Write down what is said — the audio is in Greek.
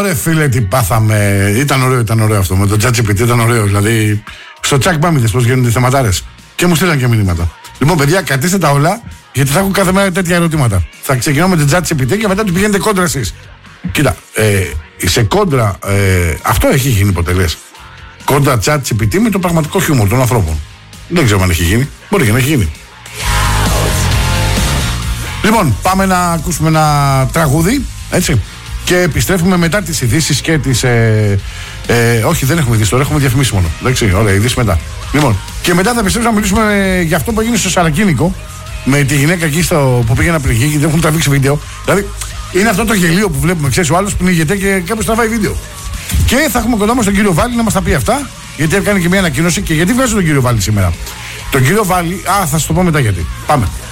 Ρε φίλε, τι πάθαμε. Ήταν ωραίο αυτό. Με το ChatGPT ήταν ωραίο. Δηλαδή, στο τσακ μπάμιδες πώς γίνονται οι θεματάρες. Και μου στείλαν και μηνύματα. Λοιπόν, παιδιά, κρατήστε τα όλα, γιατί θα έχω κάθε μέρα τέτοια ερωτήματα. Θα ξεκινάω με το ChatGPT και μετά του πηγαίνετε κόντρα εσείς. Κοίτα, σε κόντρα. Αυτό έχει γίνει ποτέ, λες. Κόντρα ChatGPT με το πραγματικό χιούμορ των ανθρώπων. Δεν ξέρω αν έχει γίνει. Μπορεί και να έχει γίνει. Λοιπόν, πάμε να ακούσουμε ένα τραγούδι, έτσι. Και επιστρέφουμε μετά τις ειδήσεις και τις. Όχι, δεν έχουμε ειδήσεις τώρα, έχουμε διαφημίσει μόνο. Εντάξει, ωραία, ειδήσεις μετά. Λοιπόν, και μετά θα επιστρέψουμε να μιλήσουμε για αυτό που έγινε στο Σαρακίνικο με τη γυναίκα εκεί που πήγε να πληγεί και δεν έχουν τραβήξει βίντεο. Δηλαδή, είναι αυτό το γελίο που βλέπουμε. Ξέρεις, ο άλλος πνίγεται και κάποιος τραβάει βίντεο. Και θα έχουμε κοντά μας τον κύριο Βάλη να μας τα πει αυτά, γιατί έκανε και μια ανακοίνωση. Και γιατί βγάζω τον κύριο Βάλη σήμερα. Τον κύριο Βάλη, θα σου το πω μετά γιατί. Πάμε.